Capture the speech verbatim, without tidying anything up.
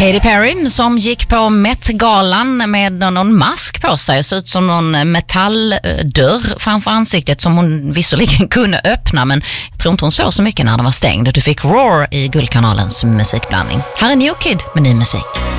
Katy Perry som gick på Met-galan med någon mask på sig, så ut som någon metalldörr framför ansiktet som hon visserligen kunde öppna, men jag tror inte hon såg så mycket när den var stängd. Du fick Roar i Guldkanalens musikblandning. Här är New Kid med ny musik.